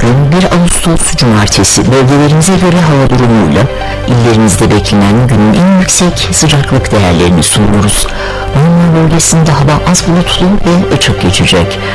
gün 1 Ağustos Cumartesi bölgelerinize göre hava durumuyla illerinizde beklenen günün en yüksek sıcaklık değerlerini sunuyoruz. Marmara bölgesinde hava az bulutlu ve açık geçecek.